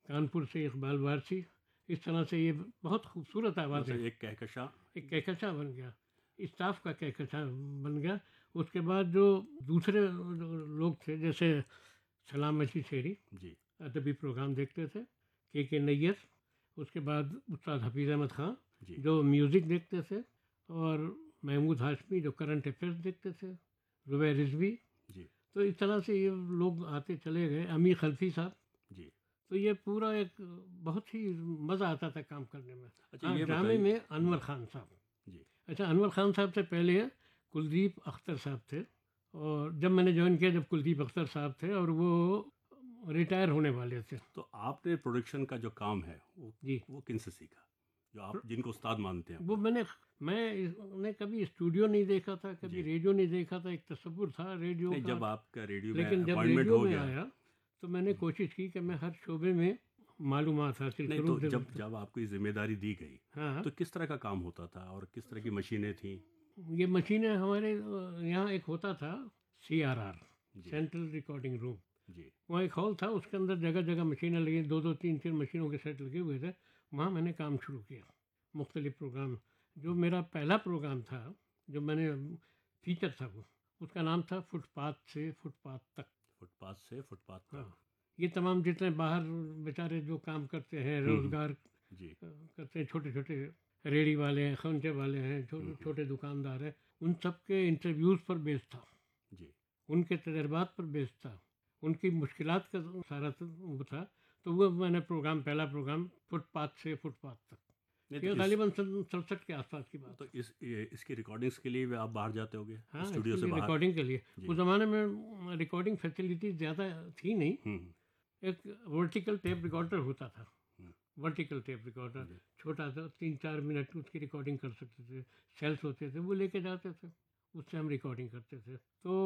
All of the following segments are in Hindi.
कानपुर से इकबाल वारसी। इस तरह से ये बहुत खूबसूरत आवाज़ है। एक कहकशा बन गया, स्टाफ का कहकशा बन गया। उसके बाद जो दूसरे लोग थे, जैसे सलाम मसी शेरी जी, अदबी प्रोग्राम देखते थे, के नैयर, उसके बाद उस्ताद हफीज़ अहमद ख़ान जी, जो म्यूज़िक देखते थे, और महमूद हाशमी जो करंट अफेयर्स देखते थे, ज़ुबैर रिजवी। जी, तो इस तरह से ये लोग आते चले गए। अमीर खलफी साहब। जी। तो ये पूरा एक बहुत ही मज़ा आता था काम करने में। अच्छा, हाँ, ये ड्रामे बताइए। में अनवर खान साहब। जी, अच्छा, अनवर खान साहब से पहले कुलदीप अख्तर साहब थे, और जब मैंने ज्वाइन किया जब कुलदीप अख्तर साहब थे, और वो रिटायर होने वाले थे। तो आपने प्रोडक्शन का जो काम है जी, वो किनसे सीखा, जो आप जिनको उस्ताद मानते हैं वो अपना? मैंने कभी स्टूडियो नहीं देखा था, कभी जी, रेडियो नहीं देखा था। एक तसव्वुर था रेडियो नहीं, का, जब आपका रेडियो में लेकिन जब अपॉइंटमेंट रेडियो हो में गया। आया तो मैंने कोशिश की कि मैं हर शोबे में मालूमात हासिल नहीं, करूँ। तो जब जब आपको ये जिम्मेदारी दी गई, हाँ, तो किस तरह का काम होता था और किस तरह की मशीनें थी? ये मशीनें हमारे यहाँ एक होता था, CRR, जी, सेंट्रल रिकॉर्डिंग रूम। जी, वहाँ एक हॉल था, उसके अंदर जगह जगह मशीनें लगी, दो दो तीन तीन मशीनों के सेट लगे हुए थे। वहाँ मैंने काम शुरू किया, मुख्तलिफ प्रोग्राम। जो मेरा पहला प्रोग्राम था, जो मैंने फीचर था, वो उसका नाम था फुटपाथ से फुटपाथ तक। फुटपाथ से फुटपाथ तक। हाँ, ये तमाम जितने बाहर बेचारे जो काम करते हैं, रोज़गार जी, करते हैं, छोटे छोटे रेडी वाले हैं, खंचे वाले हैं, छोटे छोटे दुकानदार हैं, उन सब के इंटरव्यूज़ पर बेस्ड था, जी। उनके तजर्बात पर बेस्ड था, उनकी मुश्किलात का सारा वो था। तो वो मैंने प्रोग्राम, पहला प्रोग्राम फुटपाथ से फुटपाथ तक, नहीं, तो ये इस गालिबन 67 के आसपास की बात तो है। इसकी रिकॉर्डिंग्स के लिए भी आप बाहर जाते होगे, हाँ, स्टूडियो इसके से लिए बाहर? रिकॉर्डिंग के लिए उस जी। ज़माने में रिकॉर्डिंग फैसिलिटी ज़्यादा थी नहीं। हम्म, एक वर्टिकल टेप रिकॉर्डर होता था, हम्म, वर्टिकल टेप रिकॉर्डर, जी, छोटा सा, 3-4 मिनट उसकी रिकॉर्डिंग कर सकते थे। सेल्स होते थे, वो लेके जाते थे, उससे हम रिकॉर्डिंग करते थे। तो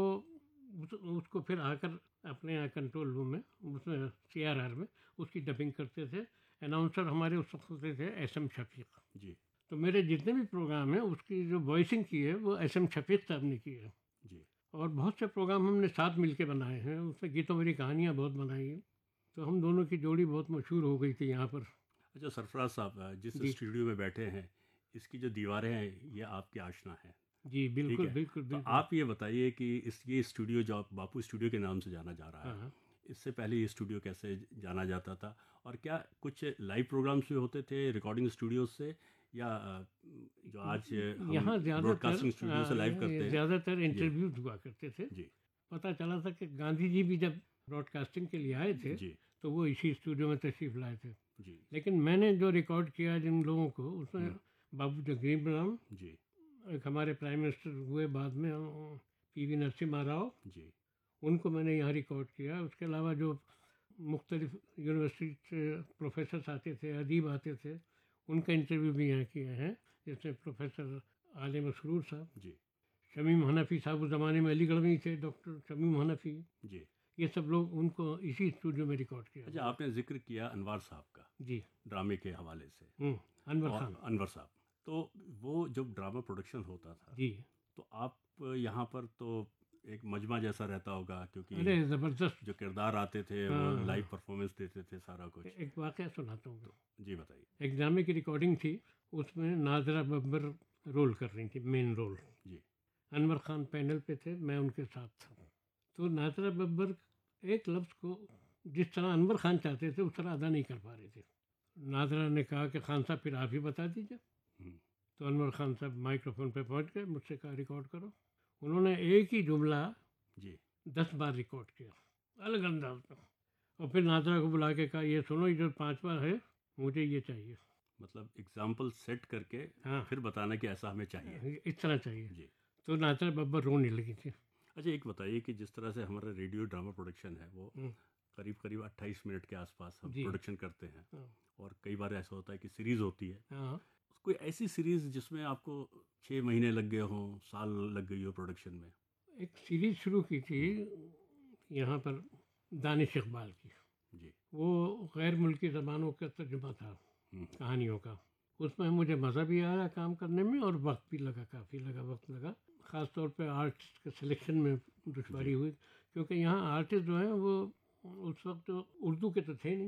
उसको फिर आकर अपने यहाँ कंट्रोल रूम में, उसमें CRR में उसकी डबिंग करते थे। अनाउंसर हमारे उस वक्त होते थे SM शफीक। जी, तो मेरे जितने भी प्रोग्राम हैं उसकी जो वॉइसिंग की है वो SM शफीक साहब ने की है। जी। और बहुत से प्रोग्राम हमने साथ मिलके बनाए हैं, उसमें गीतों मेरी कहानियाँ बहुत बनाई हैं। तो हम दोनों की जोड़ी बहुत मशहूर हो गई थी यहाँ पर। अच्छा सरफराज साहब, जिस जी, स्टूडियो में बैठे हैं, इसकी जो दीवारें हैं ये आपकी आशना है। जी, ठीक बिल्कुल है। बिल्कुल तो बिल्कुल। आप ये बताइए कि ये स्टूडियो जो आप बापू स्टूडियो के नाम से जाना जा रहा हाँ, है, हाँ। इससे पहले ये स्टूडियो कैसे जाना जाता था? और क्या कुछ लाइव प्रोग्राम्स भी होते थे रिकॉर्डिंग स्टूडियो से, या जो आज हम यहाँ ज़्यादातर ब्रॉडकास्टिंग स्टूडियो से लाइव करते हैं? ज़्यादातर जी, इंटरव्यूज हुआ करते थे। जी, पता चला था कि गांधी जी भी जब ब्रॉडकास्टिंग के लिए आए थे जी, तो वो इसी स्टूडियो में तशरीफ़ लाए थे। जी, लेकिन मैंने जो रिकॉर्ड किया जिन लोगों को, उसमें बाबू जगजीवन राम, जी, एक हमारे प्राइम मिनिस्टर हुए बाद में, PV नरसिम्हा राव, जी, उनको मैंने यहाँ रिकॉर्ड किया। उसके अलावा जो मुख्तलिफ यूनिवर्सिटी से प्रोफेसर आते थे, अदीब आते थे, उनका इंटरव्यू भी यहाँ किए हैं। जैसे प्रोफेसर आले मसरूर साहब, जी, शमीम हनफी साहब उस ज़माने में अलीगढ़ में ही थे, डॉक्टर शमीम हनफी। जी। ये सब लोग, उनको इसी स्टूडियो में रिकॉर्ड किया अच्छा, मैंने। आपने जिक्र किया अनवार साहब का, जी। ड्रामे के हवाले से। अनवर और खान। अनवर साहब, तो वो जब ड्रामा प्रोडक्शन होता था, जी। तो आप यहाँ पर तो एक मजमा जैसा रहता होगा, क्योंकि अरे ज़बरदस्त। जो किरदार आते थे वो हाँ, लाइव हाँ। परफॉर्मेंस देते थे सारा कुछ। एक वाक़या सुनाता हूँ। तो जी बताइए। एक ड्रामे की रिकॉर्डिंग थी, उसमें नाजरा बब्बर रोल कर रही थी, मेन रोल। जी, अनवर खान पैनल पे थे, मैं उनके साथ था। तो नाजरा बब्बर एक लफ्ज़ को जिस तरह अनवर खान चाहते थे उस तरह अदा नहीं कर पा रहे थे। नाजरा ने कहा कि खान साहब फिर आप ही बता दीजिए। हम्म, तो अनवर खान साहब माइक्रोफोन पे पहुंच गए, मुझसे कहा रिकॉर्ड करो। उन्होंने एक ही जुमला जी, 10 बार रिकॉर्ड किया, अलग अंदाज में। और फिर नाजरा को बुला के कहा, ये सुनो, ये जो 5 बार है, मुझे ये चाहिए। मतलब एग्जाम्पल सेट करके हाँ, फिर बताना कि ऐसा हमें चाहिए। इस तरह चाहिए। जी। तो नाजरा बब्बर रोने लगी थी। अच्छा, एक बताइए कि जिस तरह से हमारा रेडियो ड्रामा प्रोडक्शन है वो हम्म, करीब करीब 28 मिनट के आसपास हम जी। प्रोडक्शन करते हैं, हाँ, और कई बार ऐसा होता है कि सीरीज़ होती है। हाँ। कोई ऐसी सीरीज़ जिसमें आपको 6 महीने लग गए हों, साल लग गई हो प्रोडक्शन में? एक सीरीज शुरू की थी हम्म, यहाँ पर, दानिश इकबाल की। जी, वो गैर मुल्की ज़बानों का तर्जुमा था, हम्म, कहानियों का। उसमें मुझे मज़ा भी आया काम करने में, और वक्त भी लगा, काफ़ी लगा, वक्त लगा। ख़ास तौर पे आर्टिस्ट के सिलेक्शन में दुश्वारी जी। हुई, क्योंकि यहाँ आर्टिस्ट जो हैं वो उस वक्त उर्दू के तो थे नहीं।